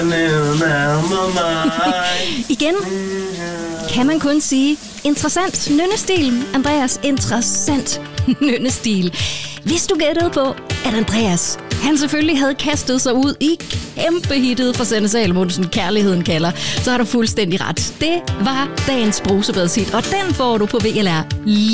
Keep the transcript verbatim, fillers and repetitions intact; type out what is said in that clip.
Igen kan man kun sige, interessant nynnestil, Andreas, interessant nynnestil. Hvis du gættede på, at Andreas, han selvfølgelig havde kastet sig ud i kæmpehittet fra Sanne Salomonsen, Kærligheden kalder, så har du fuldstændig ret. Det var dagens brusebadshit, og den får du på V L R